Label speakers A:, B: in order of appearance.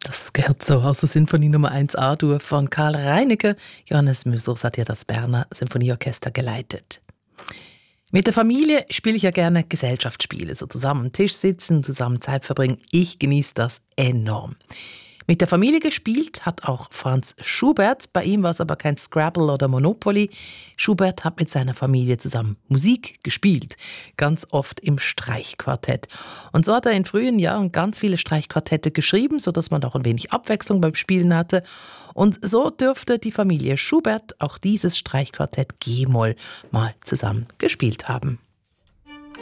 A: Das Scherzo aus der Sinfonie Nummer 1 A-Dur von Karl Reinecke. Johannes Mösers hat ja das Berner Sinfonieorchester geleitet. Mit der Familie spiele ich ja gerne Gesellschaftsspiele, so zusammen am Tisch sitzen, zusammen Zeit verbringen. Ich genieße das enorm. Mit der Familie gespielt hat auch Franz Schubert. Bei ihm war es aber kein Scrabble oder Monopoly. Schubert hat mit seiner Familie zusammen Musik gespielt, ganz oft im Streichquartett. Und so hat er in frühen Jahren ganz viele Streichquartette geschrieben, sodass man auch ein wenig Abwechslung beim Spielen hatte. Und so dürfte die Familie Schubert auch dieses Streichquartett G-Moll mal zusammen gespielt haben.